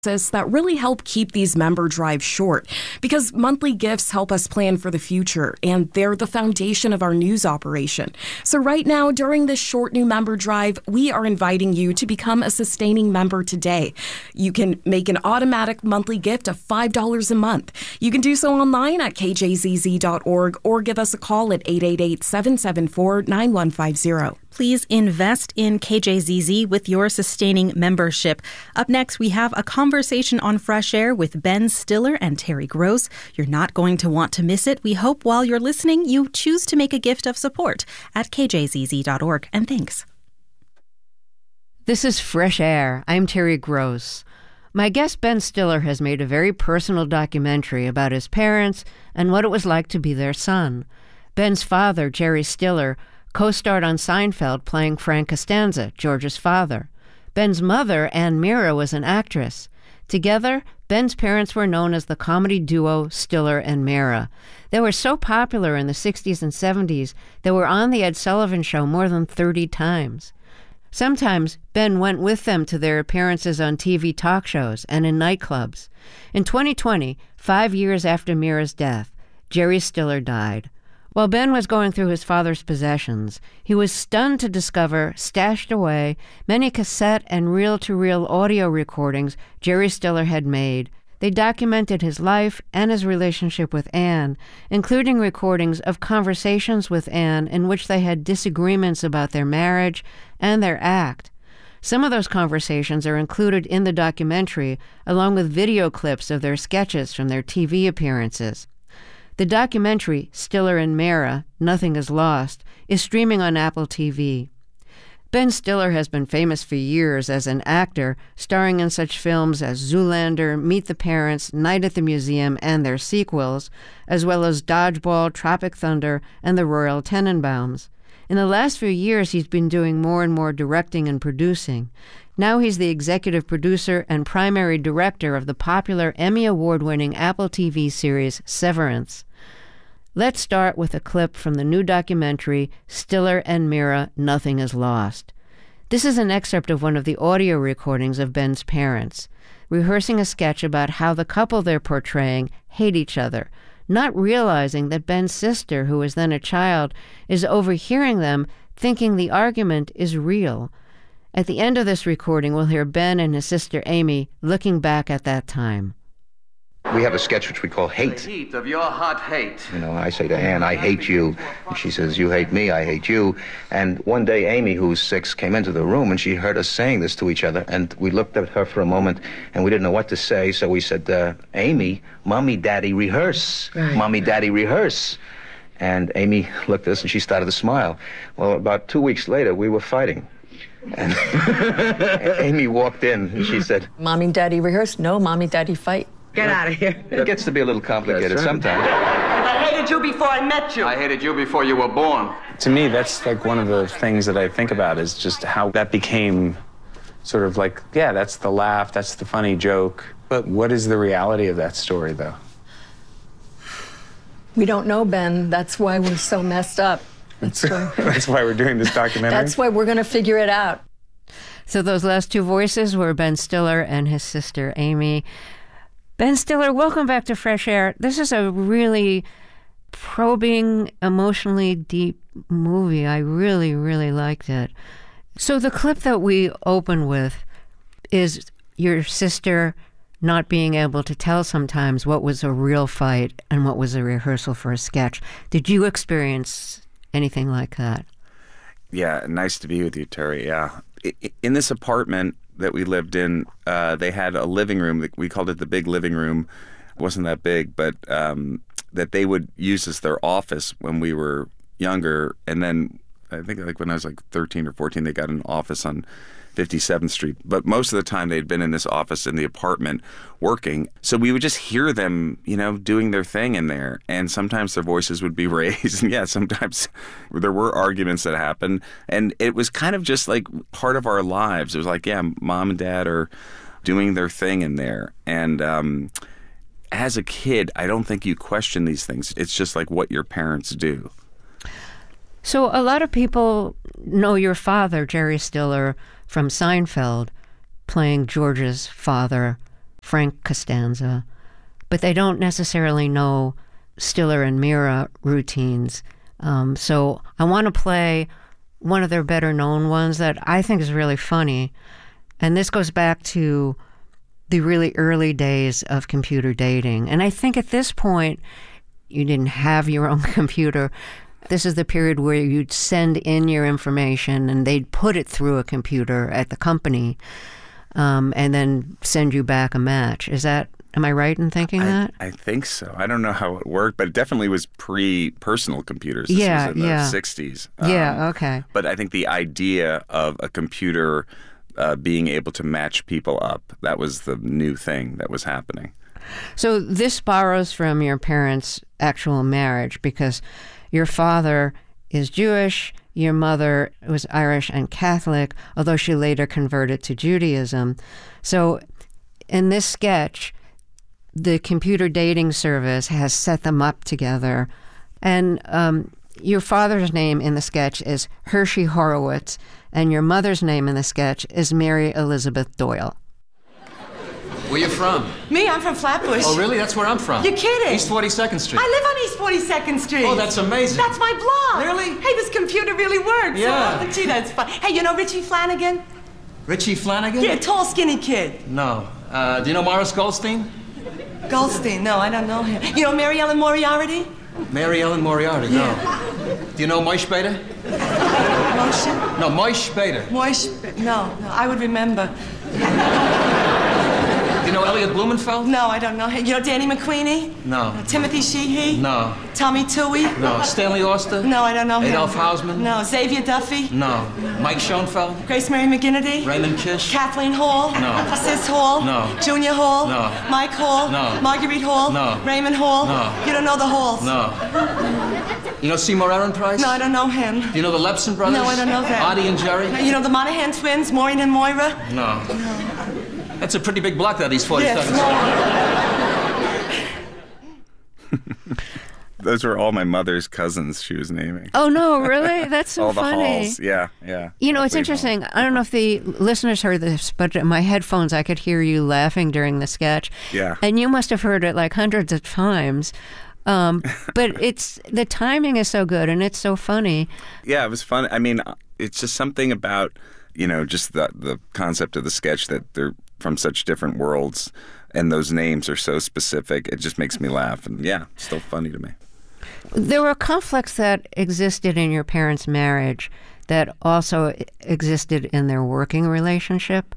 that really help keep these member drives short, because monthly gifts help us plan for the future, and they're the foundation of our news operation. So right now, during this short new member drive, we are inviting you to become a sustaining member today. You can make an automatic monthly gift of $5 a month. You can do so online at kjzz.org or give us a call at 888-774-9150. Please invest in KJZZ with your sustaining membership. Up next, we have a conversation on Fresh Air with Ben Stiller and Terry Gross. You're not going to want to miss it. We hope while you're listening, you choose to make a gift of support at kjzz.org. And thanks. This is Fresh Air. I'm Terry Gross. My guest Ben Stiller has made a very personal documentary about his parents and what it was like to be their son. Ben's father, Jerry Stiller, co-starred on Seinfeld playing Frank Costanza, George's father. Ben's mother, Ann Mira, was an actress. Together, Ben's parents were known as the comedy duo Stiller and Mira. They were so popular in the 60s and 70s they were on The Ed Sullivan Show more than 30 times. Sometimes Ben went with them to their appearances on TV talk shows and in nightclubs. In 2020, 5 years after Mira's death, Jerry Stiller died. While Ben was going through his father's possessions, he was stunned to discover, stashed away, many cassette and reel-to-reel audio recordings Jerry Stiller had made. They documented his life and his relationship with Ann, including recordings of conversations with Ann in which they had disagreements about their marriage and their act. Some of those conversations are included in the documentary, along with video clips of their sketches from their TV appearances. The documentary, Stiller and Mira, Nothing is Lost, is streaming on Apple TV. Ben Stiller has been famous for years as an actor, starring in such films as Zoolander, Meet the Parents, Night at the Museum, and their sequels, as well as Dodgeball, Tropic Thunder, and The Royal Tenenbaums. In the last few years, he's been doing more and more directing and producing. Now he's the executive producer and primary director of the popular Emmy Award-winning Apple TV series Severance. Let's start with a clip from the new documentary, Stiller and Mira, Nothing is Lost. This is an excerpt of one of the audio recordings of Ben's parents, rehearsing a sketch about how the couple they're portraying hate each other, not realizing that Ben's sister, who was then a child, is overhearing them, thinking the argument is real. At the end of this recording, we'll hear Ben and his sister Amy looking back at that time. We have a sketch which we call Hate. The heat of your hot hate. You know, I say to Ann, I hate you. And she says, you hate me, I hate you. And one day, Amy, who's 6, came into the room and she heard us saying this to each other. And we looked at her for a moment and we didn't know what to say. So we said, Amy, Mommy, Daddy, rehearse. Right. Mommy, Daddy, rehearse. And Amy looked at us and she started to smile. Well, about 2 weeks later, we were fighting. And Amy walked in and she said, Mommy, Daddy, rehearse. No, Mommy, Daddy, fight. Get out of here. It gets to be a little complicated sometimes. I hated you before I met you. I hated you before you were born. To me, that's like one of the things that I think about is just how that became sort of like, yeah, that's the laugh, that's the funny joke. But what is the reality of that story, though? We don't know, Ben. That's why we're so messed up. That's why we're doing this documentary? That's why we're going to figure it out. So those last two voices were Ben Stiller and his sister Amy. Ben Stiller, welcome back to Fresh Air. This is a really probing, emotionally deep movie. I really, really liked it. So the clip that we open with is your sister not being able to tell sometimes what was a real fight and what was a rehearsal for a sketch. Did you experience anything like that? Yeah, nice to be with you, Terry. Yeah. In this apartment that we lived in, they had a living room. We called it the big living room. It wasn't that big, but that they would use as their office when we were younger. And then I think like when I was like 13 or 14, they got an office on 57th Street. But most of the time they'd been in this office in the apartment working. So we would just hear them, you know, doing their thing in there. And sometimes their voices would be raised. And yeah, sometimes there were arguments that happened. And it was kind of just like part of our lives. It was like, yeah, Mom and Dad are doing their thing in there. And as a kid, I don't think you question these things. It's just like what your parents do. So a lot of people know your father, Jerry Stiller, from Seinfeld, playing George's father, Frank Costanza, but they don't necessarily know Stiller and Meara routines. So I want to play one of their better known ones that I think is really funny. And this goes back to the really early days of computer dating. And I think at this point, you didn't have your own computer. This is the period where you'd send in your information and they'd put it through a computer at the company, and then send you back a match. Am I right in thinking that? I think so. I don't know how it worked, but it definitely was pre-personal computers. This was in the 60s. Okay. But I think the idea of a computer being able to match people up, that was the new thing that was happening. So this borrows from your parents' actual marriage, because your father is Jewish, your mother was Irish and Catholic, although she later converted to Judaism. So in this sketch, the computer dating service has set them up together. And your father's name in the sketch is Hershey Horowitz, and your mother's name in the sketch is Mary Elizabeth Doyle. Where you from? Me, I'm from Flatbush. Oh, really? That's where I'm from. You're kidding. East 42nd Street. I live on East 42nd Street. Oh, that's amazing. That's my blog. Really? Hey, this computer really works. Yeah. Oh, gee, that's fun. Hey, you know Richie Flanagan? Richie Flanagan? Yeah, tall, skinny kid. No. Do you know Morris Goldstein? Goldstein? No, I don't know him. You know Mary Ellen Moriarty? Mary Ellen Moriarty? Yeah. No. Do you know Moish Bader? Moshe? No, Moish Bader. No, I would remember. Do you know Elliot Blumenfeld? No, I don't know him. You know Danny McQueenie? No. Timothy Sheehy? No. Tommy Toohey? No. Stanley Oster? No, I don't know him. Adolph Hausman? No. Xavier Duffy? No. Mike Schoenfeld? Grace Mary McGinnity? Raymond Kish? Kathleen Hall? No. Sis Hall? No. Junior Hall? No. Mike Hall? No. Marguerite Hall? No. Raymond Hall? No. You don't know the Halls? No. You know Seymour Aaron Price? No, I don't know him. Do you know the Lepson brothers? No, I don't know them. Artie and Jerry? You know the Monahan twins, Maureen and Moira? No. That's a pretty big block, that East 42nd Yes. Those were all my mother's cousins she was naming. Oh, no, really? That's so all funny. All the halls, yeah. You know, it's interesting. I don't know if the listeners heard this, but in my headphones, I could hear you laughing during the sketch. Yeah. And you must have heard it like hundreds of times. But the timing is so good and it's so funny. Yeah, it was fun. I mean, it's just something about, just the concept of the sketch that they're from such different worlds and those names are so specific. It just makes me laugh. And yeah, it's still funny to me. There were conflicts that existed in your parents' marriage that also existed in their working relationship.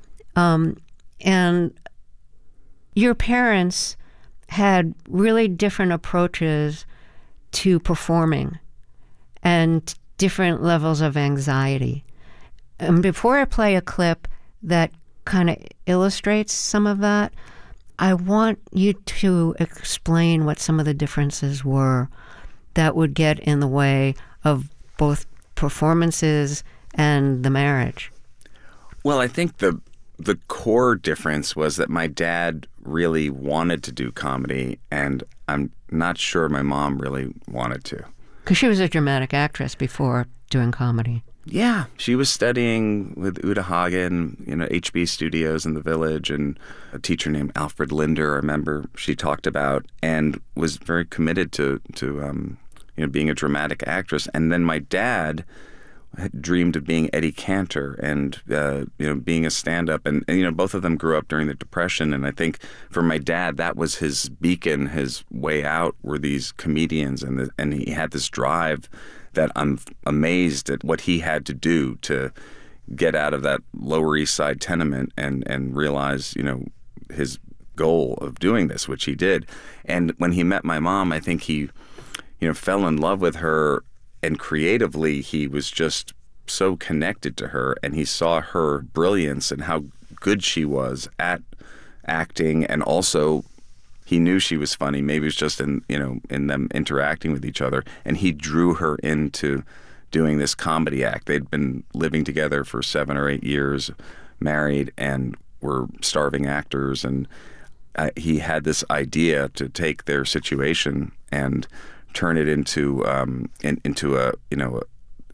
And your parents had really different approaches to performing and different levels of anxiety. And before I play a clip that kind of illustrates some of that, I want you to explain what some of the differences were that would get in the way of both performances and the marriage. Well, I think the core difference was that my dad really wanted to do comedy, and I'm not sure my mom really wanted to. Because she was a dramatic actress before doing comedy. Yeah, she was studying with Uta Hagen, HB Studios in the Village, and a teacher named Alfred Linder, I remember she talked about, and was very committed to being a dramatic actress. And then my dad had dreamed of being Eddie Cantor and being a stand-up, and both of them grew up during the Depression. And I think for my dad, that was his beacon, his way out were these comedians, and he had this drive that I'm amazed at what he had to do to get out of that Lower East Side tenement and realize, his goal of doing this, which he did. And when he met my mom, I think he, fell in love with her, and creatively he was just so connected to her, and he saw her brilliance and how good she was at acting, and also he knew she was funny. Maybe it was just in them interacting with each other. And he drew her into doing this comedy act. They'd been living together for 7 or 8 years, married, and were starving actors. And he had this idea to take their into turn it into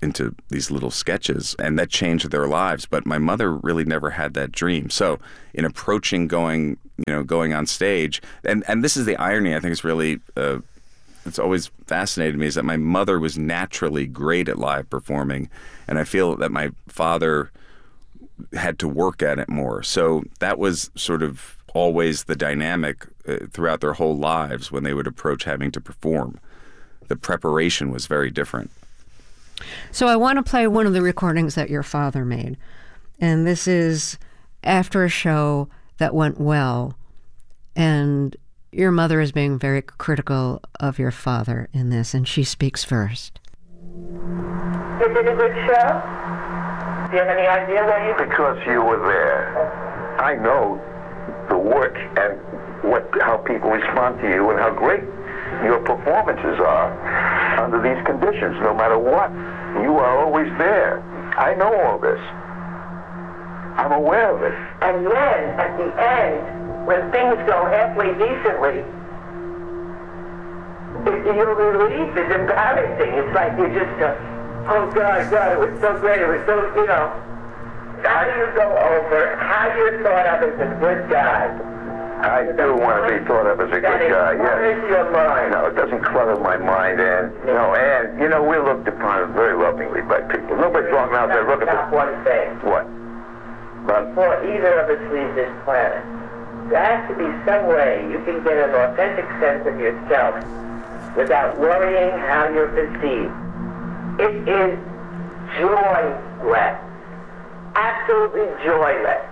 into these little sketches, and that changed their lives. But my mother really never had that dream. So in approaching going on stage, and this is the irony, I think is really, it's always fascinated me, is that my mother was naturally great at live performing, and I feel that my father had to work at it more. So that was sort of always the dynamic throughout their whole lives when they would approach having to perform. The preparation was very different. So I want to play one of the recordings that your father made. And this is after a show that went well, and your mother is being very critical of your father in this, and she speaks first. Is it a good show? Do you have any idea why you... Because you were there. I know the work and how people respond to you and how great your performances are under these conditions, no matter what. You are always there. I know all this. I'm aware of it. And then, at the end, when things go halfway decently, you're relieved. It's embarrassing. It's like you just go, oh, God, it was so great. It was so, How do you go over how you're thought of as a good guy? I do want to be thought of as a good guy, yes. Clutters your mind. No, it doesn't clutter my mind, Ann. No, Ann, we're looked upon very lovingly by people. Nobody's walking out there looking for... one thing. What? Before either of us leave this planet, there has to be some way you can get an authentic sense of yourself without worrying how you're perceived. It is joyless. Absolutely joyless.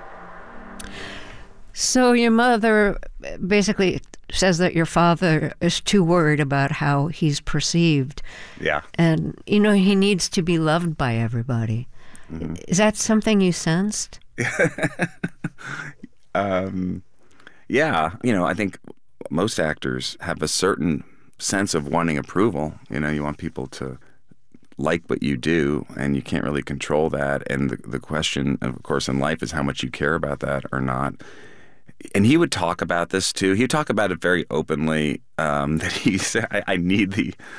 So your mother basically says that your father is too worried about how he's perceived. Yeah. And, he needs to be loved by everybody. Mm-hmm. Is that something you sensed? Yeah. I think most actors have a certain sense of wanting approval. You want people to like what you do, and you can't really control that. And the question, of course, in life is how much you care about that or not. And he would talk about this too. He would talk about it very openly. That he said, "I need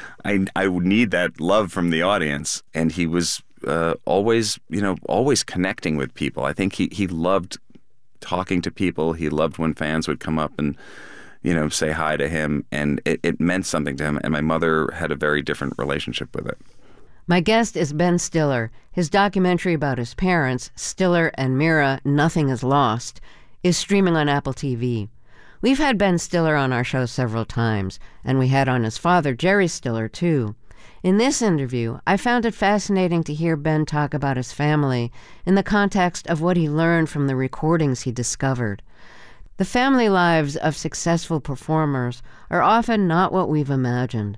I would need that love from the audience." And he was always connecting with people. I think he loved talking to people. He loved when fans would come up and say hi to him, and it meant something to him. And my mother had a very different relationship with it. My guest is Ben Stiller. His documentary about his parents, Stiller and Mira, Nothing is Lost, is streaming on Apple TV. We've had Ben Stiller on our show several times, and we had on his father, Jerry Stiller, too. In this interview, I found it fascinating to hear Ben talk about his family in the context of what he learned from the recordings he discovered. The family lives of successful performers are often not what we've imagined.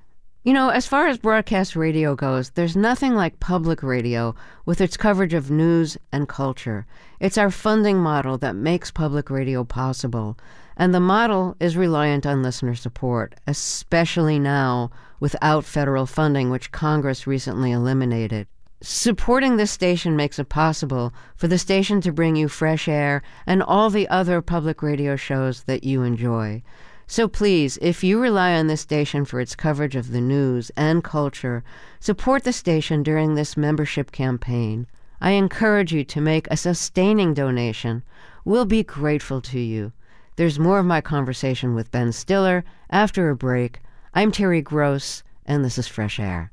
As far as broadcast radio goes, there's nothing like public radio with its coverage of news and culture. It's our funding model that makes public radio possible, and the model is reliant on listener support, especially now without federal funding, which Congress recently eliminated. Supporting this station makes it possible for the station to bring you Fresh Air and all the other public radio shows that you enjoy. So please, if you rely on this station for its coverage of the news and culture, support the station during this membership campaign. I encourage you to make a sustaining donation. We'll be grateful to you. There's more of my conversation with Ben Stiller after a break. I'm Terry Gross, and this is Fresh Air.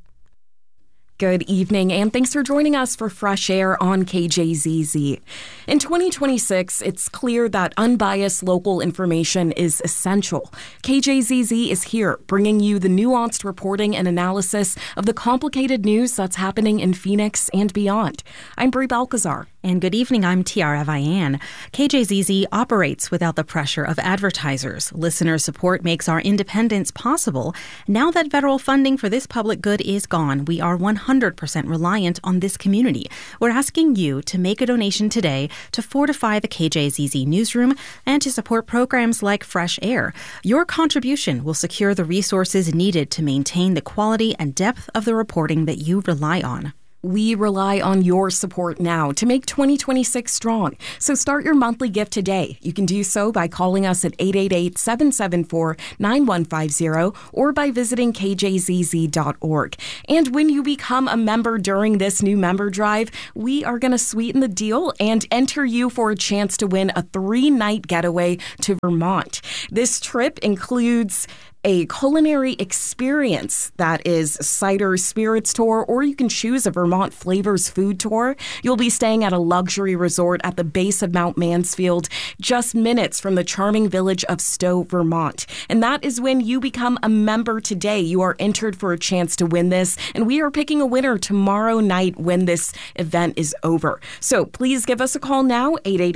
Good evening, and thanks for joining us for Fresh Air on KJZZ. In 2026, it's clear that unbiased local information is essential. KJZZ is here, bringing you the nuanced reporting and analysis of the complicated news that's happening in Phoenix and beyond. I'm Brie Balcazar. And good evening, I'm Tiara Vian. KJZZ operates without the pressure of advertisers. Listener support makes our independence possible. Now that federal funding for this public good is gone, we are 100% reliant on this community. We're asking you to make a donation today to fortify the KJZZ newsroom and to support programs like Fresh Air. Your contribution will secure the resources needed to maintain the quality and depth of the reporting that you rely on. We rely on your support now to make 2026 strong. So start your monthly gift today. You can do so by calling us at 888-774-9150 or by visiting kjzz.org. And when you become a member during this new member drive, we are going to sweeten the deal and enter you for a chance to win a 3-night getaway to Vermont. This trip includes a culinary experience that is cider spirits tour, or you can choose a Vermont flavors food tour. You'll be staying at a luxury resort at the base of Mount Mansfield, just minutes from the charming village of Stowe, Vermont. And that is when you become a member today. You are entered for a chance to win this, and we are picking a winner tomorrow night when this event is over. So please give us a call now,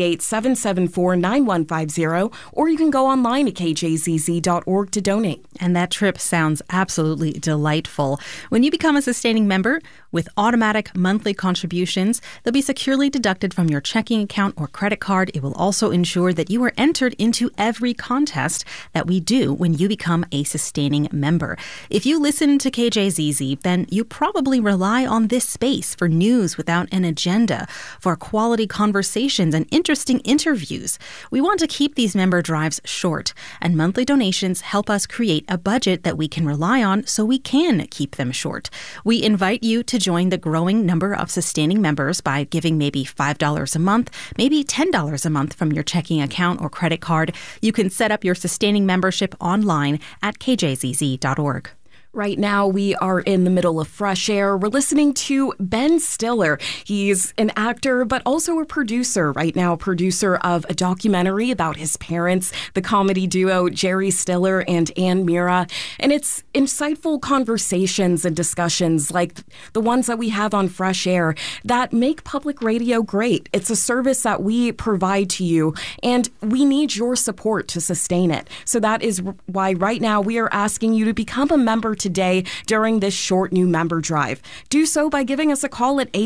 888-774-9150, or you can go online at kjzz.org to donate. And that trip sounds absolutely delightful. When you become a sustaining member with automatic monthly contributions, they'll be securely deducted from your checking account or credit card. It will also ensure that you are entered into every contest that we do when you become a sustaining member. If you listen to KJZZ, then you probably rely on this space for news without an agenda, for quality conversations and interesting interviews. We want to keep these member drives short, and monthly donations help us create a budget that we can rely on so we can keep them short. We invite you to join the growing number of sustaining members by giving maybe $5 a month, maybe $10 a month from your checking account or credit card. You can set up your sustaining membership online at kjzz.org. Right now, we are in the middle of Fresh Air. We're listening to Ben Stiller. He's an actor, but also a producer right now, producer of a documentary about his parents, the comedy duo Jerry Stiller and Ann Mira. And it's insightful conversations and discussions like the ones that we have on Fresh Air that make public radio great. It's a service that we provide to you, and we need your support to sustain it. So that is why right now we are asking you to become a member today during this short new member drive. Do so by giving us a call at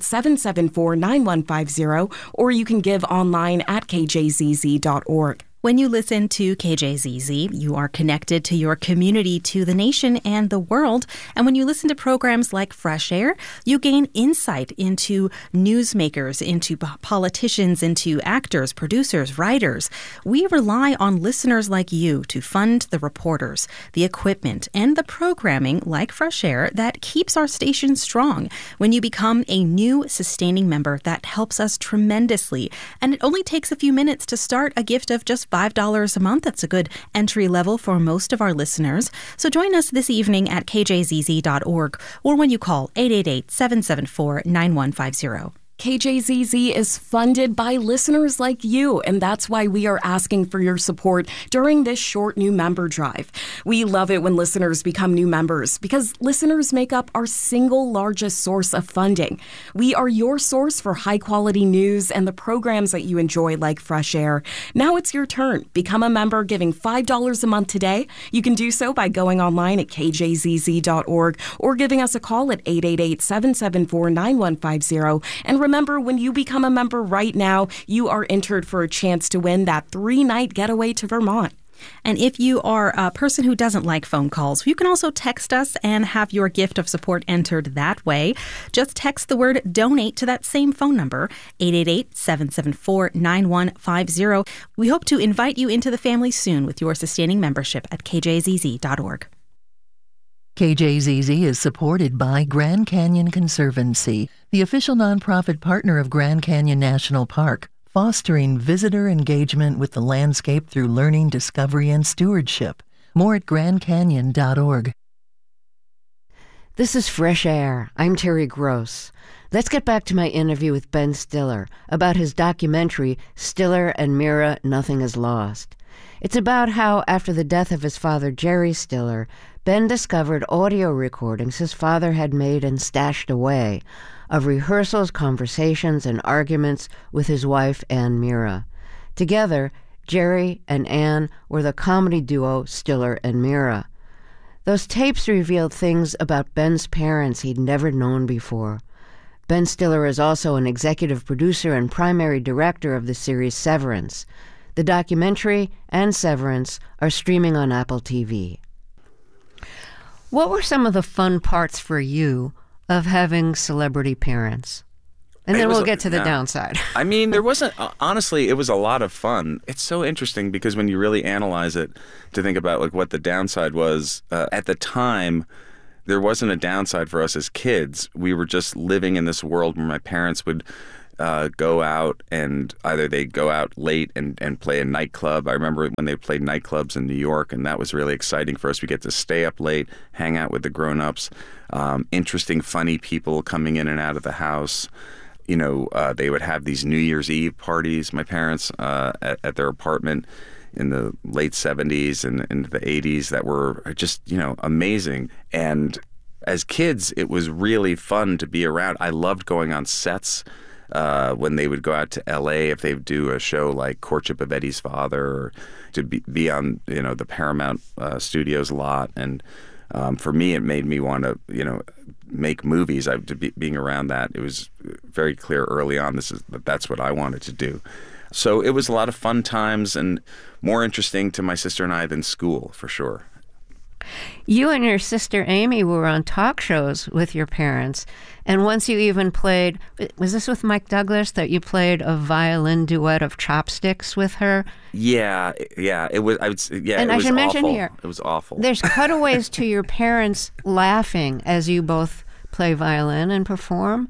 888-774-9150, or you can give online at kjzz.org. When you listen to KJZZ, you are connected to your community, to the nation, and the world. And when you listen to programs like Fresh Air, you gain insight into newsmakers, into politicians, into actors, producers, writers. We rely on listeners like you to fund the reporters, the equipment, and the programming like Fresh Air that keeps our station strong. When you become a new sustaining member, that helps us tremendously. And it only takes a few minutes to start a gift of just $5 a month. That's a good entry level for most of our listeners. So join us this evening at kjzz.org or when you call 888-774-9150. KJZZ is funded by listeners like you, and that's why we are asking for your support during this short new member drive. We love it when listeners become new members because listeners make up our single largest source of funding. We are your source for high-quality news and the programs that you enjoy like Fresh Air. Now it's your turn. Become a member giving $5 a month today. You can do so by going online at kjzz.org or giving us a call at 888-774-9150. And remember, when you become a member right now, you are entered for a chance to win that 3-night getaway to Vermont. And if you are a person who doesn't like phone calls, you can also text us and have your gift of support entered that way. Just text the word donate to that same phone number, 888-774-9150. We hope to invite you into the family soon with your sustaining membership at kjzz.org. KJZZ is supported by Grand Canyon Conservancy, the official nonprofit partner of Grand Canyon National Park, fostering visitor engagement with the landscape through learning, discovery, and stewardship. More at grandcanyon.org. This is Fresh Air. I'm Terry Gross. Let's get back to my interview with Ben Stiller about his documentary, Stiller and Mira, Nothing is Lost. It's about how, after the death of his father, Jerry Stiller, Ben discovered audio recordings his father had made and stashed away of rehearsals, conversations, and arguments with his wife, Ann Mira. Together, Jerry and Ann were the comedy duo Stiller and Mira. Those tapes revealed things about Ben's parents he'd never known before. Ben Stiller is also an executive producer and primary director of the series Severance. The documentary and Severance are streaming on Apple TV. What were some of the fun parts for you of having celebrity parents? And then we'll get to the downside. I mean, there wasn't, honestly, it was a lot of fun. It's so interesting because when you really analyze it to think about like what the downside was, at the time, there wasn't a downside for us as kids. We were just living in this world where my parents would go out, and either they'd go out late and play a nightclub. I remember when they played nightclubs in New York, and that was really exciting for us. We get to stay up late, hang out with the grown-ups, interesting, funny people coming in and out of the house. You know, they would have these New Year's Eve parties, my parents, at their apartment in the late 70s and into the 80s that were just, you know, amazing. And as kids, it was really fun to be around. I loved going on sets when they would go out to L.A. if they would do a show like Courtship of Eddie's Father, or to be on, you know, the Paramount Studios lot. And for me, it made me want to, you know, make movies. Being around that, it was very clear early on that's what I wanted to do. So it was a lot of fun times and more interesting to my sister and I than school, for sure. You and your sister Amy were on talk shows with your parents, and once you even played, was this with Mike Douglas, that you played a violin duet of Chopsticks with her? Yeah, it was. And I should mention here, it was awful. There's cutaways to your parents laughing as you both play violin and perform.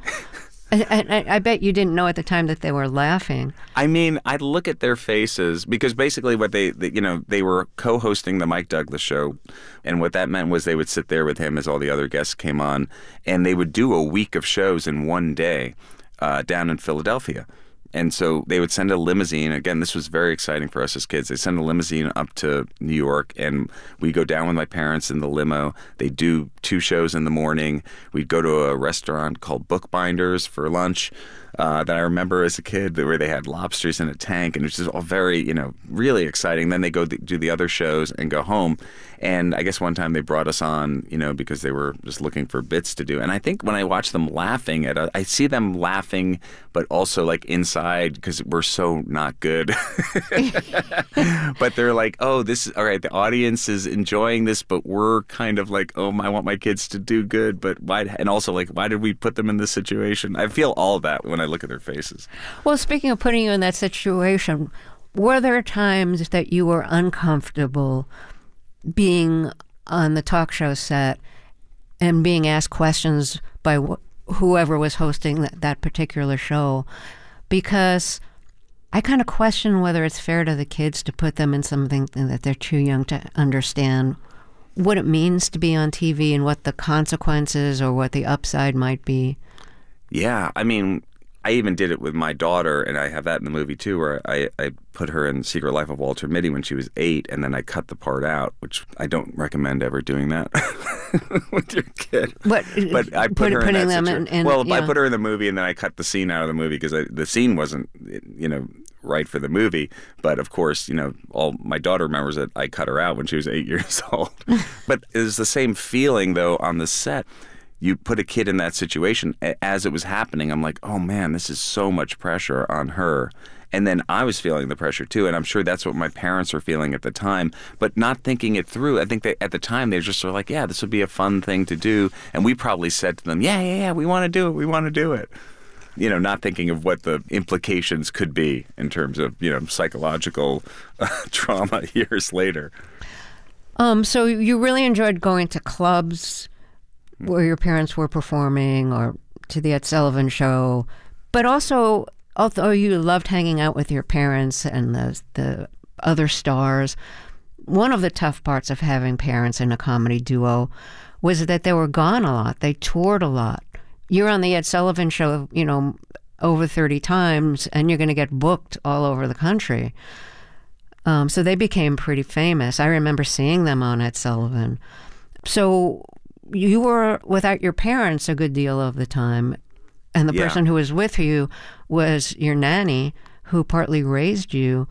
I bet you didn't know at the time that they were laughing. I mean, I'd look at their faces because basically what they were co-hosting the Mike Douglas show, and what that meant was they would sit there with him as all the other guests came on, and they would do a week of shows in one day down in Philadelphia. And so they would send a limousine. Again, this was very exciting for us as kids. They send a limousine up to New York, and we go down with my parents in the limo. They do 2 shows in the morning. We'd go to a restaurant called Bookbinders for lunch that I remember as a kid, where they had lobsters in a tank, and it was just all very, you know, really exciting. Then they go do the other shows and go home. And I guess one time they brought us on, you know, because they were just looking for bits to do. And I think when I watch them laughing I see them laughing, but also like inside, because we're so not good. But they're like, oh, this is all right. The audience is enjoying this, but we're kind of like, oh, I want my kids to do good, but why? And also like, why did we put them in this situation? I feel all of that when I look at their faces. Well, speaking of putting you in that situation, were there times that you were uncomfortable being on the talk show set and being asked questions by whoever was hosting that particular show? Because I kind of question whether it's fair to the kids to put them in something that they're too young to understand what it means to be on TV and what the consequences or what the upside might be. Yeah, I mean, I even did it with my daughter, and I have that in the movie too, where I put her in Secret Life of Walter Mitty when she was 8, and then I cut the part out, which I don't recommend ever doing that with your kid. But I put her in that situation. I put her in the movie, and then I cut the scene out of the movie because the scene wasn't, you know, right for the movie. But of course, you know, all my daughter remembers that I cut her out when she was 8 years old. But it was the same feeling though on the set. You put a kid in that situation as it was happening. I'm like, oh man, this is so much pressure on her. And then I was feeling the pressure too. And I'm sure that's what my parents were feeling at the time, but not thinking it through. I think that at the time they just were like, yeah, this would be a fun thing to do. And we probably said to them, yeah, we want to do it. We want to do it. You know, not thinking of what the implications could be in terms of, you know, psychological trauma years later. So you really enjoyed going to clubs where your parents were performing, or to the Ed Sullivan Show, but also, although you loved hanging out with your parents and the other stars, one of the tough parts of having parents in a comedy duo was that they were gone a lot. They toured a lot. You're on the Ed Sullivan Show, you know, over 30 times, and you're going to get booked all over the country. So they became pretty famous. I remember seeing them on Ed Sullivan. So you were without your parents a good deal of the time, and the person who was with you was your nanny, who partly raised you.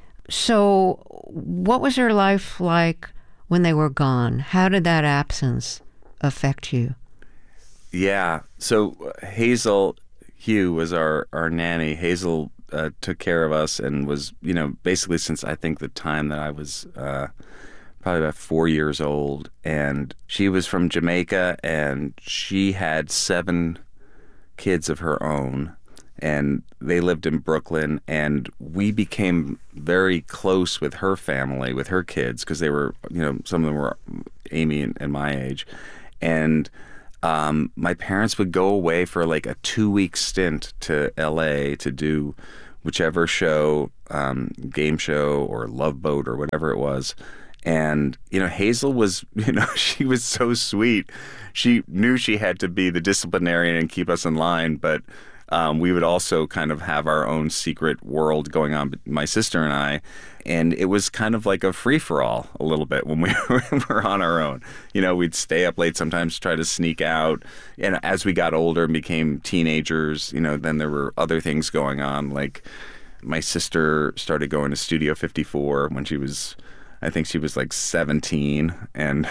So what was your life like when they were gone? How did that absence affect you? Yeah. So Hazel Hugh was our nanny. Hazel took care of us and was, you know, basically since I think the time that I was probably about 4 years old, and she was from Jamaica, and she had 7 kids of her own, and they lived in Brooklyn, and we became very close with her family, with her kids, because they were, some of them were Amy and my age, and my parents would go away for like a 2-week stint to LA to do whichever show, game show or Love Boat or whatever it was. And, Hazel was, she was so sweet. She knew she had to be the disciplinarian and keep us in line, but we would also kind of have our own secret world going on, my sister and I. And it was kind of like a free-for-all a little bit when we were on our own. We'd stay up late, sometimes try to sneak out. And as we got older and became teenagers, then there were other things going on. Like my sister started going to Studio 54 when I think she was like 17, and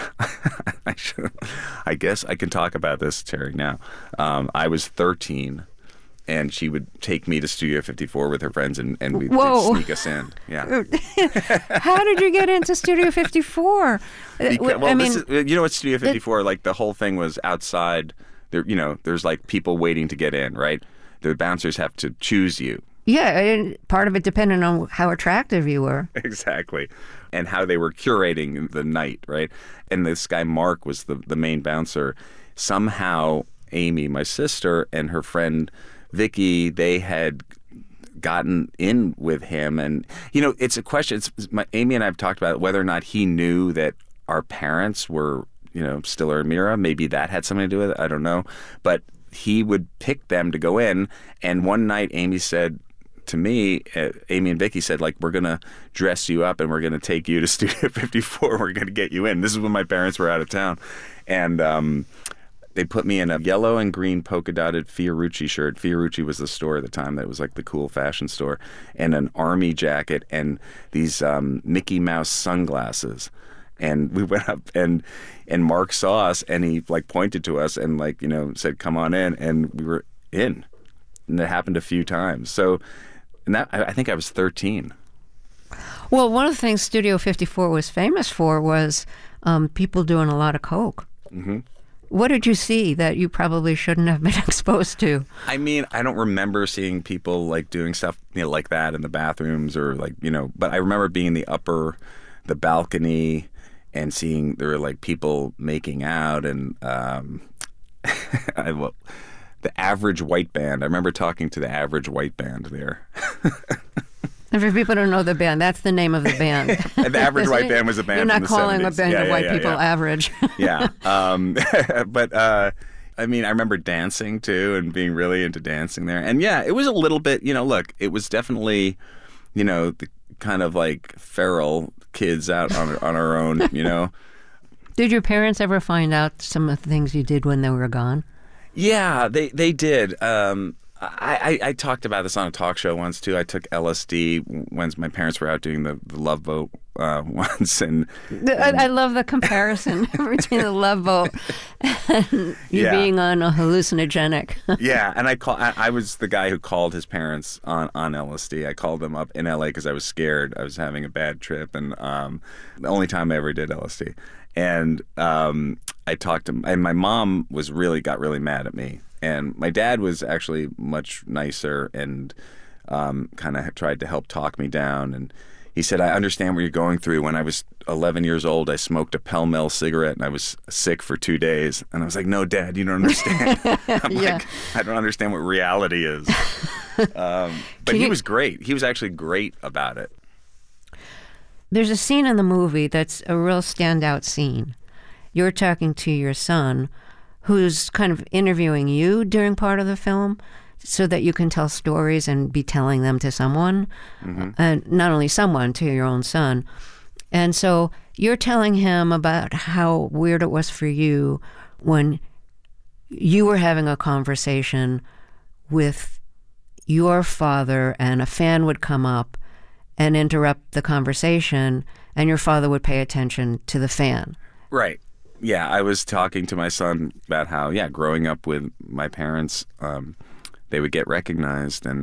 I guess I can talk about this, Terry, now. I was 13, and she would take me to Studio 54 with her friends, and they'd sneak us in. Yeah. How did you get into Studio 54? What Studio 54, like the whole thing was outside. There, there's like people waiting to get in, right? The bouncers have to choose you. Yeah, and part of it depended on how attractive you were. Exactly. And how they were curating the night, right? And this guy, Mark, was the main bouncer. Somehow, Amy, my sister, and her friend, Vicky, they had gotten in with him. And, it's a question. Amy and I have talked about whether or not he knew that our parents were, Stiller and Mira. Maybe that had something to do with it. I don't know. But he would pick them to go in. And one night, Amy said to me, Amy and Vicky said, like, we're going to dress you up and we're going to take you to Studio 54. We're going to get you in. This is when my parents were out of town. And they put me in a yellow and green polka dotted Fiorucci shirt. Fiorucci was the store at the time that was like the cool fashion store, and an army jacket and these Mickey Mouse sunglasses. And we went up, and Mark saw us, and he like pointed to us and like, said, come on in. And we were in. And it happened a few times. So, and that, I think I was 13. Well, one of the things Studio 54 was famous for was people doing a lot of coke. Mm-hmm. What did you see that you probably shouldn't have been exposed to? I mean, I don't remember seeing people like doing stuff like that in the bathrooms or like, but I remember being in the balcony and seeing there were like people making out and the Average White Band. I remember talking to the Average White Band there. And for people who don't know the band, that's the name of the band. The Average White Band was a band. You're not from the calling 70s. a band of white people average. Yeah. But I mean, I remember dancing too and being really into dancing there. And yeah, it was a little bit, look, it was definitely, the kind of like feral kids out on our own, Did your parents ever find out some of the things you did when they were gone? Yeah, they did. I talked about this on a talk show once too. I took LSD when my parents were out doing the Love Boat once, and I love the comparison between the Love Boat and you being on a hallucinogenic. Yeah, and I was the guy who called his parents on LSD. I called them up in LA because I was scared. I was having a bad trip, and the only time I ever did LSD. And I talked to him, and my mom got really mad at me. And my dad was actually much nicer and kind of tried to help talk me down. And he said, I understand what you're going through. When I was 11 years old, I smoked a Pell-Mell cigarette and I was sick for 2 days. And I was like, no, Dad, you don't understand. I'm like, I don't understand what reality is. But he was great. He was actually great about it. There's a scene in the movie that's a real standout scene. You're talking to your son, who's kind of interviewing you during part of the film so that you can tell stories and be telling them to someone, and not only someone, to your own son. And so you're telling him about how weird it was for you when you were having a conversation with your father and a fan would come up and interrupt the conversation and your father would pay attention to the fan. Right. Yeah, I was talking to my son about how, growing up with my parents, they would get recognized, and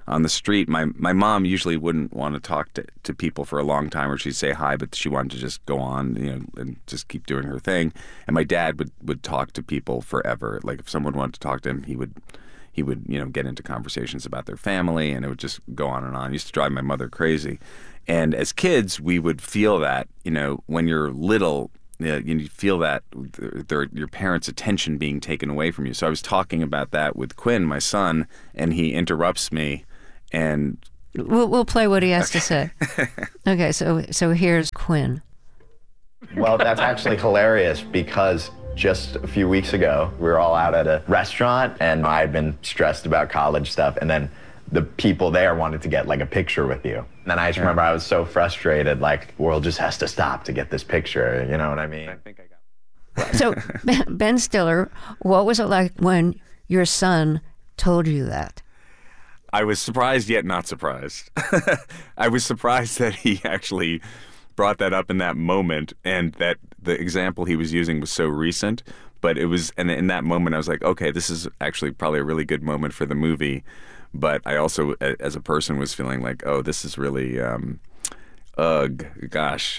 on the street. My mom usually wouldn't want to talk to people for a long time, or she'd say hi, but she wanted to just go on, and just keep doing her thing. And my dad would talk to people forever. Like if someone wanted to talk to him, he would get into conversations about their family, and it would just go on and on. It used to drive my mother crazy. And as kids, we would feel that, when you're little, you feel that your parents' attention being taken away from you. So I was talking about that with Quinn, my son, and he interrupts me, and we'll play what he has to say. Okay, so here's Quinn. Well, that's actually hilarious because just a few weeks ago, we were all out at a restaurant, and I had been stressed about college stuff, and then the people there wanted to get like a picture with you. And then I just remember I was so frustrated, like, the world just has to stop to get this picture, you know what I mean? I think I got it. So, Ben Stiller, what was it like when your son told you that? I was surprised yet not surprised. I was surprised that he actually brought that up in that moment, and that the example he was using was so recent. But it was, and in that moment I was like, okay, this is actually probably a really good moment for the movie. But I also, as a person, was feeling like, oh, this is really, gosh.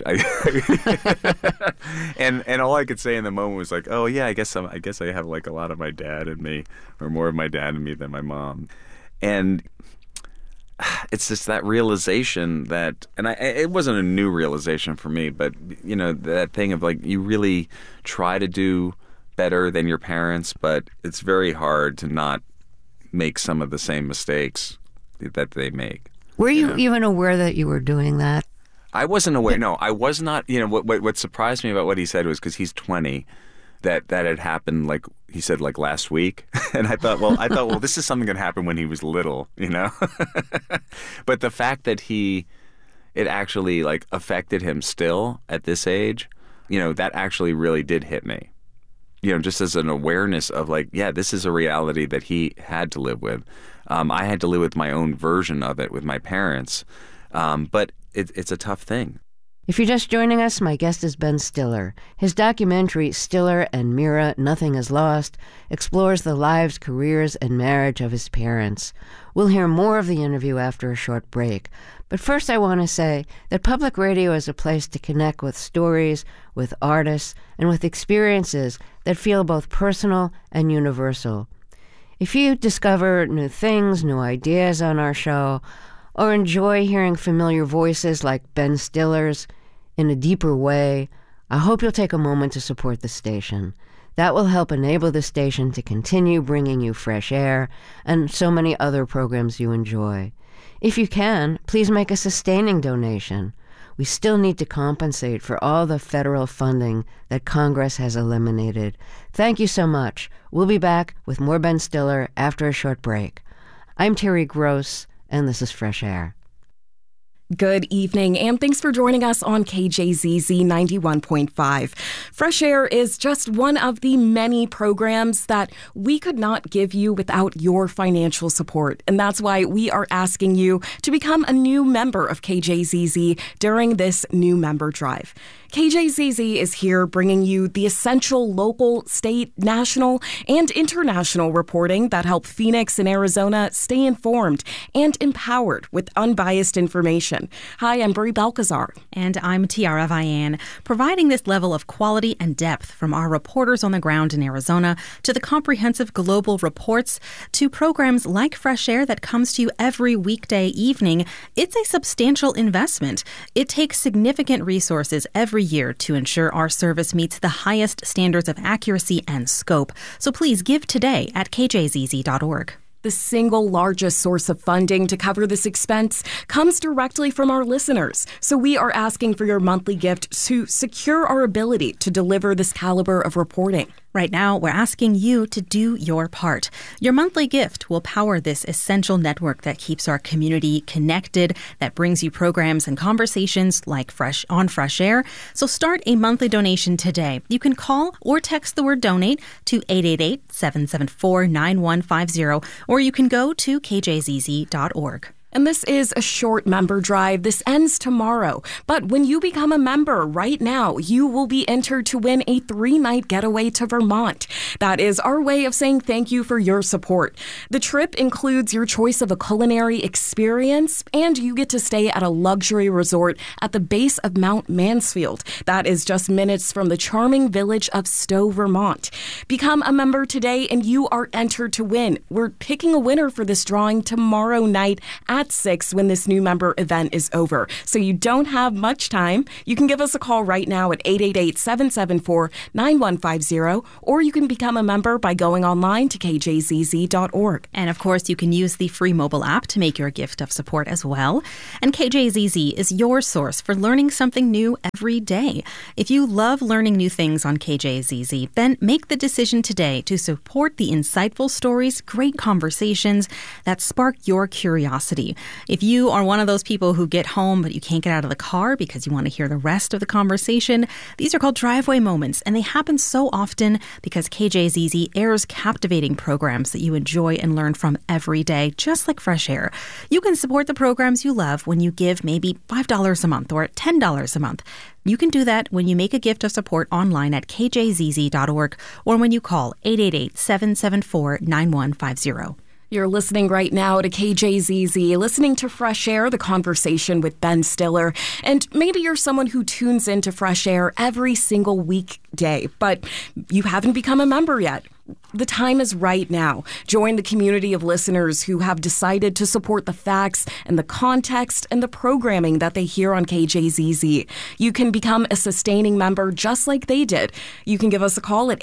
And all I could say in the moment was like, oh yeah, I guess I have like a lot of my dad in me, or more of my dad in me than my mom. And it's just that realization that, and it wasn't a new realization for me, but that thing of like, you really try to do better than your parents, but it's very hard to not make some of the same mistakes that they make. Were you even aware that you were doing that? I wasn't aware. No, I was not. What surprised me about what he said was, because he's 20, that had happened, like he said, like last week. And I thought, well, this is something that happened when he was little, But the fact that it actually like affected him still at this age, that actually really did hit me. Just as an awareness of like, yeah, this is a reality that he had to live with. I had to live with my own version of it with my parents. But it's a tough thing. If you're just joining us, my guest is Ben Stiller. His documentary, Stiller and Mira, Nothing is Lost, explores the lives, careers, and marriage of his parents. We'll hear more of the interview after a short break. But first I want to say that public radio is a place to connect with stories, with artists, and with experiences that feel both personal and universal. If you discover new things, new ideas on our show, or enjoy hearing familiar voices like Ben Stiller's in a deeper way, I hope you'll take a moment to support the station. That will help enable the station to continue bringing you fresh air and so many other programs you enjoy. If you can, please make a sustaining donation. We still need to compensate for all the federal funding that Congress has eliminated. Thank you so much. We'll be back with more Ben Stiller after a short break. I'm Terry Gross, and this is Fresh Air. Good evening, and thanks for joining us on KJZZ 91.5. Fresh Air is just one of the many programs that we could not give you without your financial support, and that's why we are asking you to become a new member of KJZZ during this new member drive. KJZZ is here bringing you the essential local, state, national, and international reporting that help Phoenix and Arizona stay informed and empowered with unbiased information. Hi, I'm Brie Balcazar. And I'm Tiara Vian, providing this level of quality and depth from our reporters on the ground in Arizona to the comprehensive global reports to programs like Fresh Air that comes to you every weekday evening. It's a substantial investment. It takes significant resources every year to ensure our service meets the highest standards of accuracy and scope. So please give today at kjzz.org. The single largest source of funding to cover this expense comes directly from our listeners. So we are asking for your monthly gift to secure our ability to deliver this caliber of reporting. Right now, we're asking you to do your part. Your monthly gift will power this essential network that keeps our community connected, that brings you programs and conversations like Fresh Air. So start a monthly donation today. You can call or text the word donate to 888-774-9150, or you can go to kjzz.org. And this is a short member drive. This ends tomorrow. But when you become a member right now, you will be entered to win a 3-night getaway to Vermont. That is our way of saying thank you for your support. The trip includes your choice of a culinary experience, and you get to stay at a luxury resort at the base of Mount Mansfield. That is just minutes from the charming village of Stowe, Vermont. Become a member today and you are entered to win. We're picking a winner for this drawing tomorrow night at 6 when this new member event is over. So you don't have much time. You can give us a call right now at 888-774-9150, or you can become a member by going online to kjzz.org. And of course, you can use the free mobile app to make your gift of support as well. And KJZZ is your source for learning something new every day. If you love learning new things on KJZZ, then make the decision today to support the insightful stories, great conversations that spark your curiosity. If you are one of those people who get home but you can't get out of the car because you want to hear the rest of the conversation, these are called driveway moments, and they happen so often because KJZZ airs captivating programs that you enjoy and learn from every day, just like Fresh Air. You can support the programs you love when you give maybe $5 a month or $10 a month. You can do that when you make a gift of support online at kjzz.org or when you call 888-774-9150. You're listening right now to KJZZ, listening to Fresh Air, the conversation with Ben Stiller. And maybe you're someone who tunes into Fresh Air every single weekday, but you haven't become a member yet. The time is right now. Join the community of listeners who have decided to support the facts and the context and the programming that they hear on KJZZ. You can become a sustaining member just like they did. You can give us a call at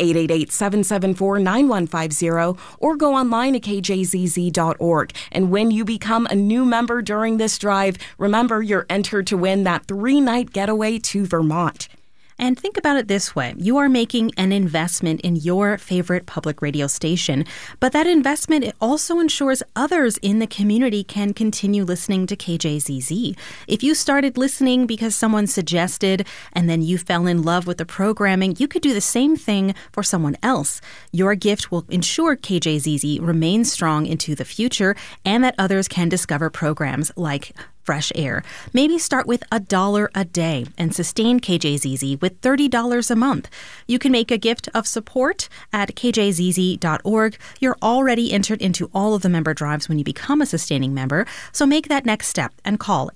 888-774-9150 or go online at kjzz.org. And when you become a new member during this drive, remember you're entered to win that 3-night getaway to Vermont. And think about it this way. You are making an investment in your favorite public radio station, but that investment also ensures others in the community can continue listening to KJZZ. If you started listening because someone suggested and then you fell in love with the programming, you could do the same thing for someone else. Your gift will ensure KJZZ remains strong into the future and that others can discover programs like Fresh Air. Maybe start with $1 a day and sustain KJZZ with $30 a month. You can make a gift of support at kjzz.org. You're already entered into all of the member drives when you become a sustaining member, so make that next step and call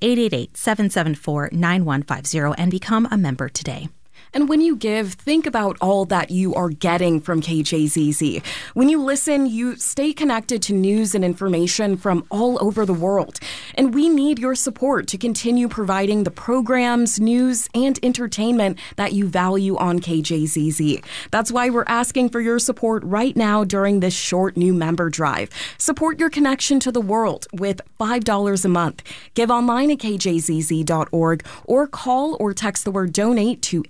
888-774-9150 and become a member today. And when you give, think about all that you are getting from KJZZ. When you listen, you stay connected to news and information from all over the world. And we need your support to continue providing the programs, news, and entertainment that you value on KJZZ. That's why we're asking for your support right now during this short new member drive. Support your connection to the world with $5 a month. Give online at kjzz.org or call or text the word donate to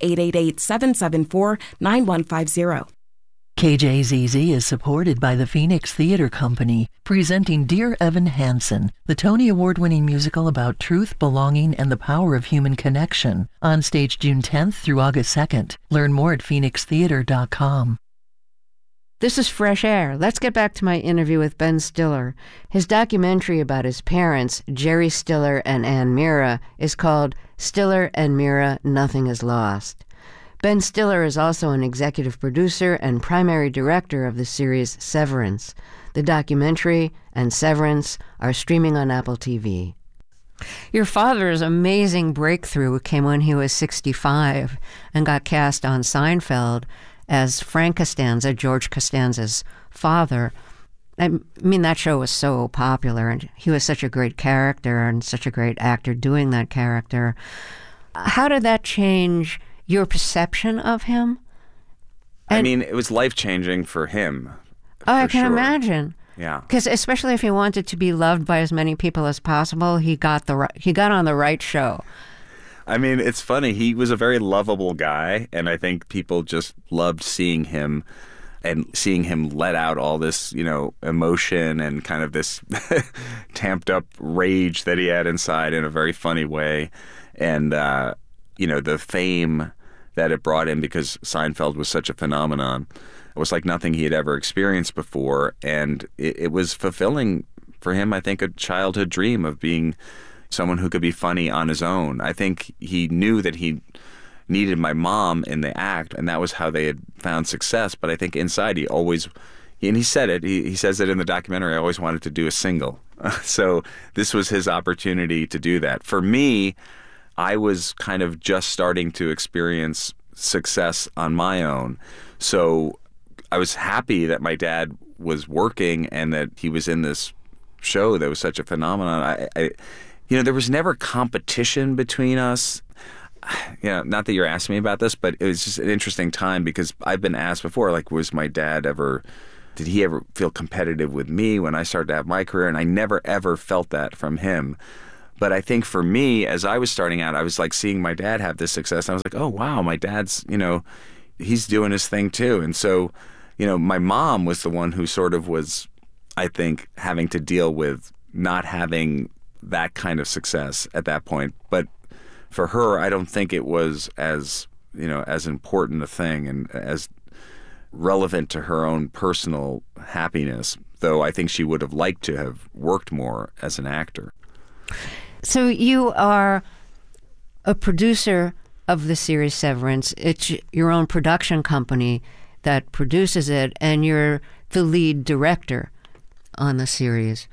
888-774-9150. KJZZ is supported by the Phoenix Theater Company, presenting Dear Evan Hansen, the Tony Award-winning musical about truth, belonging, and the power of human connection. On stage June 10th through August 2nd. Learn more at phoenixtheater.com. This is Fresh Air. Let's get back to my interview with Ben Stiller. His documentary about his parents, Jerry Stiller and Ann Mira, is called Stiller and Mira, Nothing is Lost. Ben Stiller is also an executive producer and primary director of the series Severance. The documentary and Severance are streaming on Apple TV. Your father's amazing breakthrough came when he was 65 and got cast on Seinfeld as Frank Costanza, George Costanza's father. I mean, that show was so popular, and he was such a great character and such a great actor doing that character. How did that change your perception of him? I mean, it was life-changing for him. Oh, I can imagine. Yeah. Because especially if he wanted to be loved by as many people as possible, he got on the right show. I mean, it's funny. He was a very lovable guy, and I think people just loved seeing him and seeing him let out all this, emotion and kind of this tamped up rage that he had inside in a very funny way. And, the fame that it brought him because Seinfeld was such a phenomenon. It was like nothing he had ever experienced before, and it was fulfilling for him, I think, a childhood dream of being someone who could be funny on his own. I think he knew that he needed my mom in the act, and that was how they had found success. But I think inside he always, and he said it, he says it in the documentary, I always wanted to do a single. So this was his opportunity to do that. For me, I was kind of just starting to experience success on my own. So I was happy that my dad was working and that he was in this show that was such a phenomenon. There was never competition between us. Not that you're asking me about this, but it was just an interesting time because I've been asked before, like, did he ever feel competitive with me when I started to have my career? And I never, ever felt that from him. But I think for me, as I was starting out, I was like seeing my dad have this success. And I was like, oh, wow, my dad's, he's doing his thing too. And so, my mom was the one who sort of was, I think, having to deal with not having that kind of success at that point. But for her, I don't think it was as important a thing and as relevant to her own personal happiness, though I think she would have liked to have worked more as an actor. So you are a producer of the series Severance. It's your own production company that produces it, and you're the lead director on the series.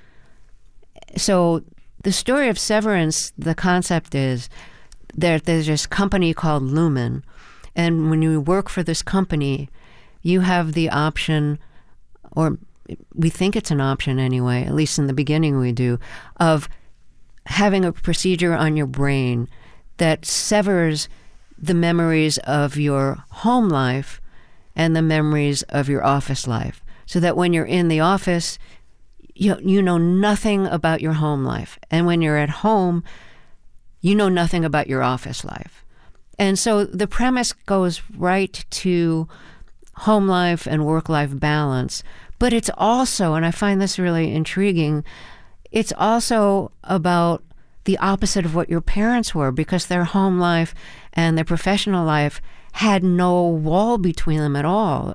So the story of Severance, the concept is that there's this company called Lumen, and when you work for this company, you have the option, or we think it's an option anyway, at least in the beginning we do, of having a procedure on your brain that severs the memories of your home life and the memories of your office life, so that when you're in the office, you know nothing about your home life. And when you're at home, you know nothing about your office life. And so the premise goes right to home life and work-life balance. But it's also, and I find this really intriguing, it's also about the opposite of what your parents were, because their home life and their professional life had no wall between them at all.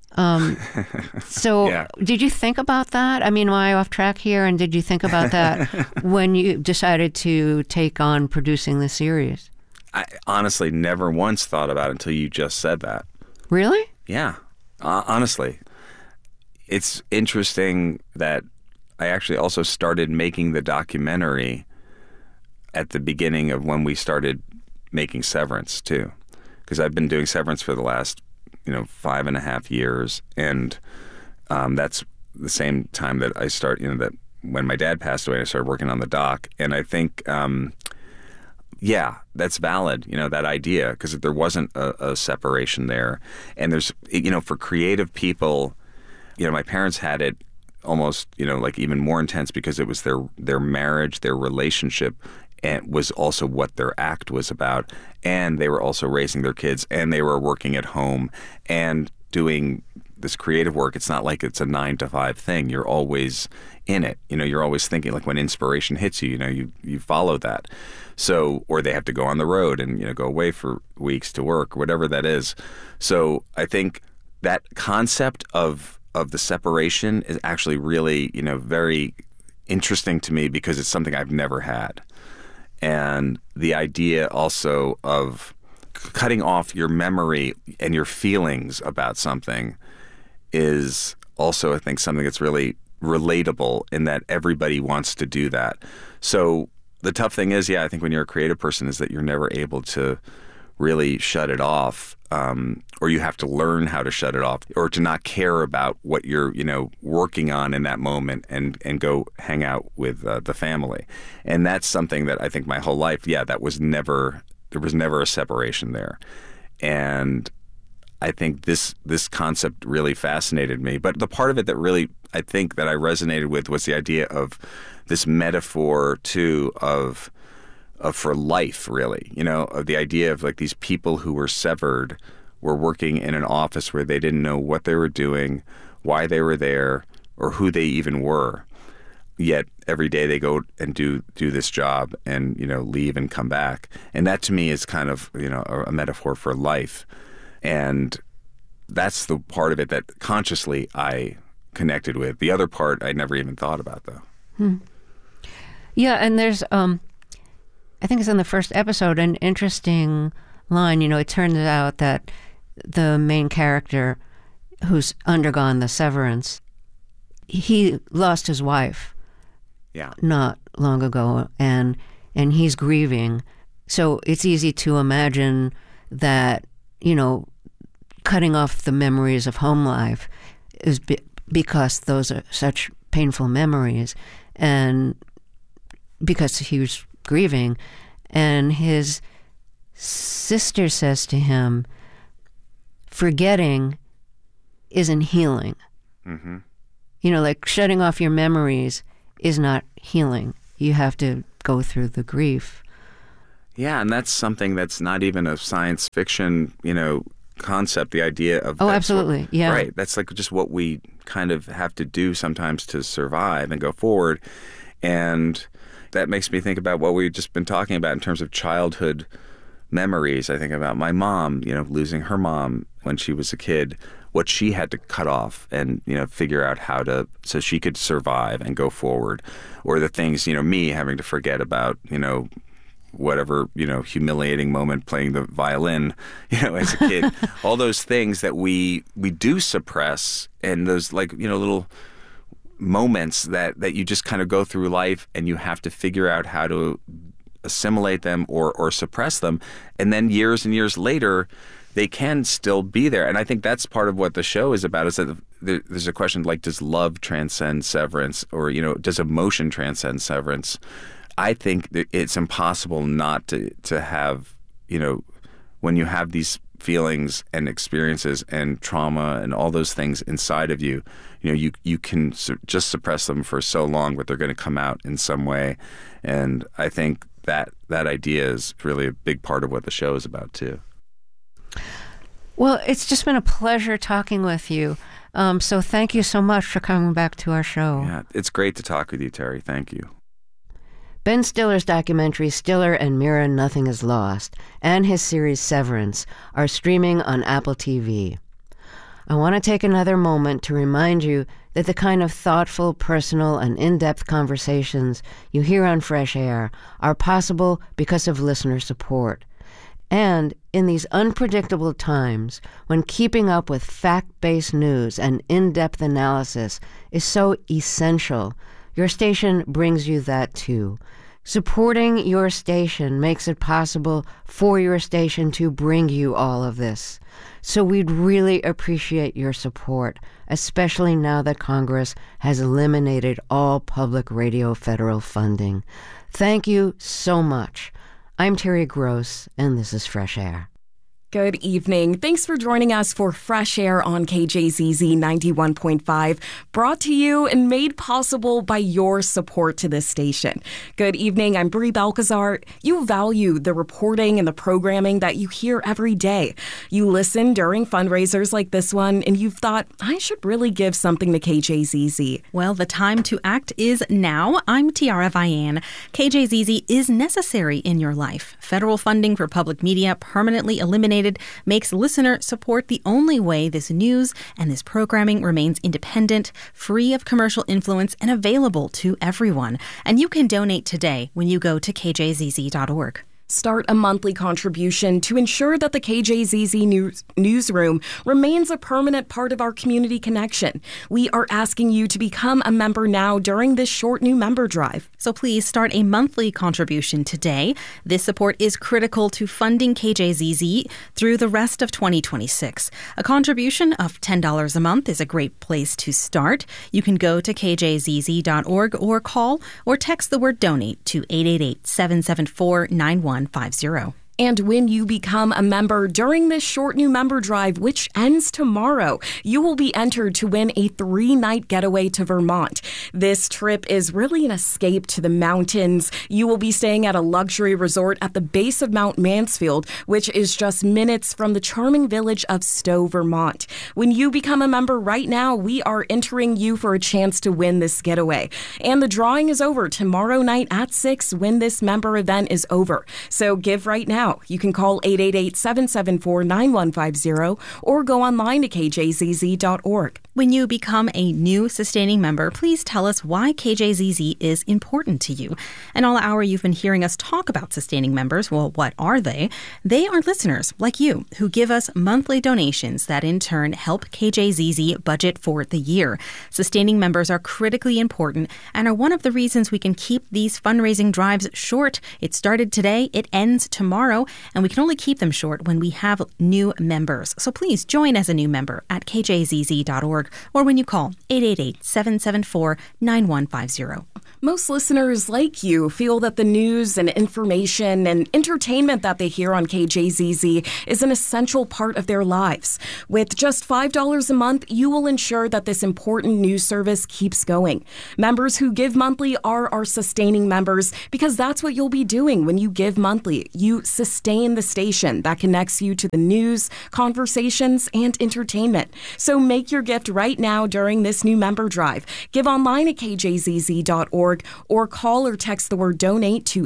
So Did you think about that? I mean, am I off track here? And did you think about that when you decided to take on producing the series? I honestly never once thought about it until you just said that. Really? Yeah. Honestly. It's interesting that I actually also started making the documentary at the beginning of when we started making Severance, too. Because I've been doing Severance for the last 5.5 years, and that's the same time that I that when my dad passed away, I started working on the doc. And I think, that's valid, that idea, because there wasn't a separation there. And there's, for creative people, my parents had it almost, like even more intense because it was their marriage, their relationship, and was also what their act was about. And they were also raising their kids, and they were working at home and doing this creative work. It's not like it's a 9-to-5 thing. You're always in it. You're always thinking, like when inspiration hits you, you follow that. So, or they have to go on the road and, go away for weeks to work, whatever that is. So I think that concept of the separation is actually really, very interesting to me because it's something I've never had. And the idea also of cutting off your memory and your feelings about something is also, I think, something that's really relatable in that everybody wants to do that. So the tough thing is, I think when you're a creative person is that you're never able to really shut it off, or you have to learn how to shut it off, or to not care about what you're, working on in that moment and go hang out with the family. And that's something that I think my whole life, there was never a separation there. And I think this concept really fascinated me. But the part of it that really, I think that I resonated with was the idea of this metaphor too of for life, really, of the idea of like these people who were severed were working in an office where they didn't know what they were doing, why they were there, or who they even were. Yet every day they go and do this job and, leave and come back. And that to me is kind of, a metaphor for life. And that's the part of it that consciously I connected with. The other part I never even thought about, though. Yeah, and there's, I think it's in the first episode, an interesting line. It turns out that the main character who's undergone the severance, he lost his wife not long ago, and he's grieving. So it's easy to imagine that, cutting off the memories of home life is because those are such painful memories, and because he was grieving. And his sister says to him, forgetting isn't healing. Mm-hmm. Like shutting off your memories is not healing. You have to go through the grief. Yeah, and that's something that's not even a science fiction, concept, the idea of... Oh, absolutely, yeah. Right, that's like just what we kind of have to do sometimes to survive and go forward. And that makes me think about what we've just been talking about in terms of childhood memories. I think about my mom, losing her mom when she was a kid, what she had to cut off and, figure out how to, so she could survive and go forward. Or the things, me having to forget about, whatever, humiliating moment playing the violin, as a kid. All those things that we do suppress, and those little moments that you just kind of go through life and you have to figure out how to assimilate them or suppress them. And then years and years later, they can still be there. And I think that's part of what the show is about, is that there's a question like, does love transcend severance? Or, does emotion transcend severance? I think that it's impossible not to have, when you have these feelings and experiences and trauma and all those things inside of you, you can just suppress them for so long, but they're going to come out in some way. And I think that idea is really a big part of what the show is about, too. Well, it's just been a pleasure talking with you. So thank you so much for coming back to our show. Yeah, it's great to talk with you, Terry. Thank you. Ben Stiller's documentary Stiller and Mira Nothing Is Lost and his series Severance are streaming on Apple TV. I want to take another moment to remind you that the kind of thoughtful, personal, and in-depth conversations you hear on Fresh Air are possible because of listener support. And in these unpredictable times, when keeping up with fact-based news and in-depth analysis is so essential, your station brings you that too. Supporting your station makes it possible for your station to bring you all of this. So we'd really appreciate your support, especially now that Congress has eliminated all public radio federal funding. Thank you so much. I'm Terry Gross, and this is Fresh Air. Good evening. Thanks for joining us for Fresh Air on KJZZ 91.5, brought to you and made possible by your support to this station. Good evening. I'm Brie Balcazar. You value the reporting and the programming that you hear every day. You listen during fundraisers like this one, and you've thought, I should really give something to KJZZ. Well, the time to act is now. I'm Tiara Vian. KJZZ is necessary in your life. Federal funding for public media permanently eliminated makes listener support the only way this news and this programming remains independent, free of commercial influence, and available to everyone. And you can donate today when you go to kjzz.org. Start a monthly contribution to ensure that the KJZZ newsroom remains a permanent part of our community connection. We are asking you to become a member now during this short new member drive. So please start a monthly contribution today. This support is critical to funding KJZZ through the rest of 2026. A contribution of $10 a month is a great place to start. You can go to kjzz.org or call or text the word donate to 888-774-9150. And when you become a member during this short new member drive, which ends tomorrow, you will be entered to win a 3-night getaway to Vermont. This trip is really an escape to the mountains. You will be staying at a luxury resort at the base of Mount Mansfield, which is just minutes from the charming village of Stowe, Vermont. When you become a member right now, we are entering you for a chance to win this getaway. And the drawing is over tomorrow night at 6 when this member event is over. So give right now. You can call 888-774-9150 or go online to kjzz.org. When you become a new sustaining member, please tell us why KJZZ is important to you. And all hour you've been hearing us talk about sustaining members. Well, what are they? They are listeners like you who give us monthly donations that in turn help KJZZ budget for the year. Sustaining members are critically important and are one of the reasons we can keep these fundraising drives short. It started today, it ends tomorrow, and we can only keep them short when we have new members. So please join as a new member at kjzz.org. or when you call 888-774-9150. Most listeners like you feel that the news and information and entertainment that they hear on KJZZ is an essential part of their lives. With just $5 a month, you will ensure that this important news service keeps going. Members who give monthly are our sustaining members because that's what you'll be doing when you give monthly. You sustain the station that connects you to the news, conversations, and entertainment. So make your gift right now during this new member drive. Give online at kjzz.org or call or text the word donate to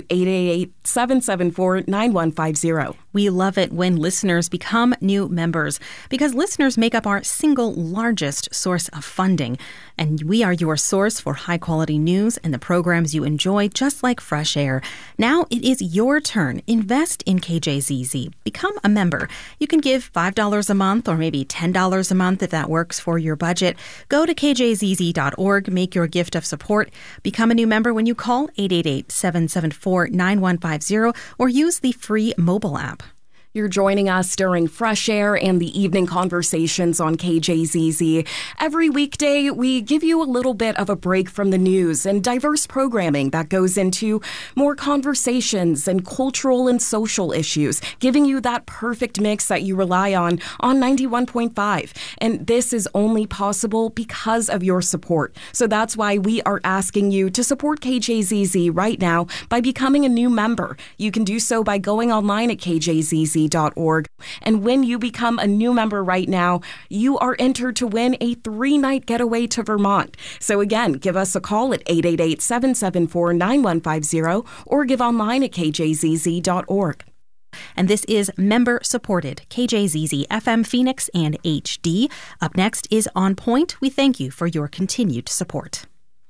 888-774-9150. We love it when listeners become new members because listeners make up our single largest source of funding. And we are your source for high-quality news and the programs you enjoy, just like Fresh Air. Now it is your turn. Invest in KJZZ. Become a member. You can give $5 a month or maybe $10 a month if that works for your budget. Go to kjzz.org, make your gift of support. Become a new member when you call 888-774-9150 or use the free mobile app. You're joining us during Fresh Air and the evening conversations on KJZZ. Every weekday, we give you a little bit of a break from the news and diverse programming that goes into more conversations and cultural and social issues, giving you that perfect mix that you rely on 91.5. And this is only possible because of your support. So that's why we are asking you to support KJZZ right now by becoming a new member. You can do so by going online at kjzz.org. And when you become a new member right now, you are entered to win a 3-night getaway to Vermont. So again, give us a call at 888-774-9150 or give online at kjzz.org. And this is member-supported KJZZ FM Phoenix and HD. Up next is On Point. We thank you for your continued support.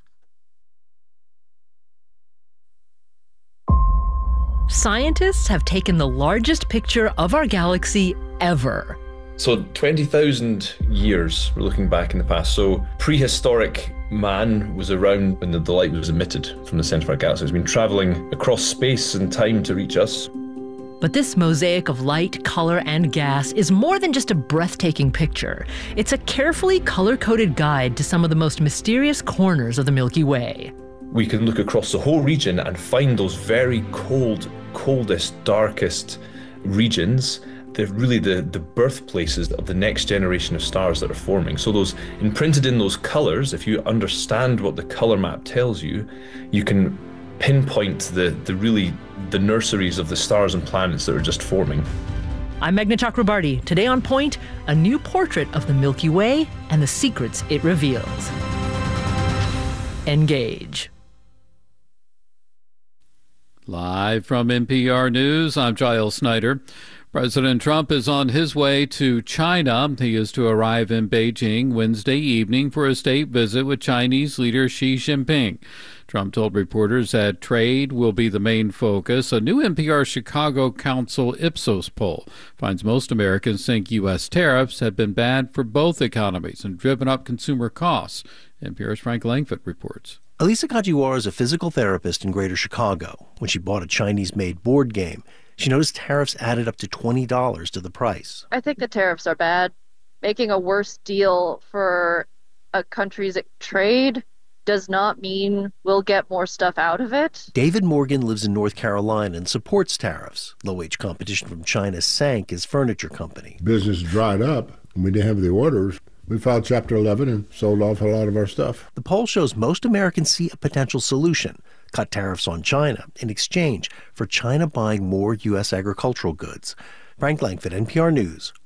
Scientists have taken the largest picture of our galaxy ever. So 20,000 years, we're looking back in the past. So prehistoric man was around when the light was emitted from the center of our galaxy. It's been traveling across space and time to reach us. But this mosaic of light, color, and gas is more than just a breathtaking picture. It's a carefully color-coded guide to some of the most mysterious corners of the Milky Way. We can look across the whole region and find those very coldest, darkest regions. They're really the birthplaces of the next generation of stars that are forming. So those imprinted in those colors, if you understand what the color map tells you, you can pinpoint the nurseries of the stars and planets that are just forming. I'm Meghna Chakrabarti. Today on Point, a new portrait of the Milky Way and the secrets it reveals. Engage. Live from NPR News, I'm Giles Snyder. President Trump is on his way to China. He is to arrive in Beijing Wednesday evening for a state visit with Chinese leader Xi Jinping. Trump told reporters that trade will be the main focus. A new NPR Chicago Council Ipsos poll finds most Americans think U.S. tariffs have been bad for both economies and driven up consumer costs. NPR's Frank Langford reports. Elisa Kajiwara is a physical therapist in Greater Chicago. When she bought a Chinese-made board game, she noticed tariffs added up to $20 to the price. I think the tariffs are bad. Making a worse deal for a country's trade does not mean we'll get more stuff out of it. David Morgan lives in North Carolina and supports tariffs. Low-wage competition from China sank his furniture company. Business dried up, and we didn't have the orders. We filed Chapter 11 and sold off a lot of our stuff. The poll shows most Americans see a potential solution: cut tariffs on China in exchange for China buying more U.S. agricultural goods. Frank Langford, NPR News,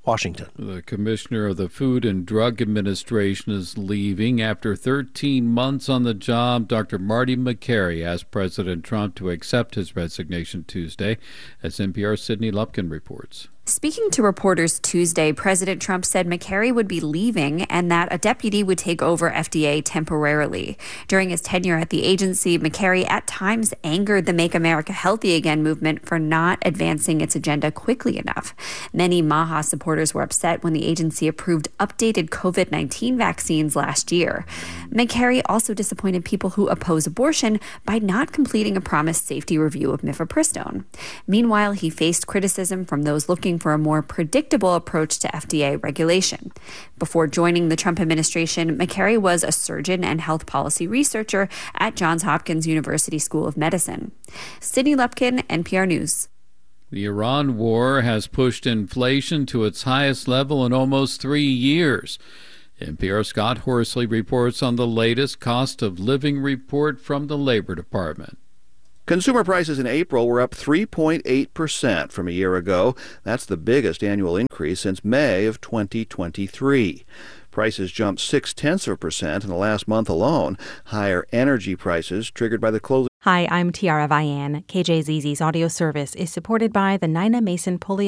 Washington. The commissioner of the Food and Drug Administration is leaving after 13 months on the job. Dr. Marty Makary asked President Trump to accept his resignation Tuesday, as NPR's Sydney Lupkin reports. Speaking to reporters Tuesday, President Trump said Makary would be leaving and that a deputy would take over FDA temporarily. During his tenure at the agency, Makary at times angered the Make America Healthy Again movement for not advancing its agenda quickly enough. Many MAHA supporters were upset when the agency approved updated COVID-19 vaccines last year. Makary also disappointed people who oppose abortion by not completing a promised safety review of mifepristone. Meanwhile, he faced criticism from those looking for a more predictable approach to FDA regulation. Before joining the Trump administration, Makary was a surgeon and health policy researcher at Johns Hopkins University School of Medicine. Sydney Lupkin, NPR News. The Iran war has pushed inflation to its highest level in almost 3 years. NPR's Scott Horsley reports on the latest cost of living report from the Labor Department. Consumer prices in April were up 3.8% from a year ago. That's the biggest annual increase since May of 2023. Prices jumped 0.6% in the last month alone. Higher energy prices triggered by the closing. Hi, I'm Tiara Vian. KJZZ's audio service is supported by the Nina Mason Polio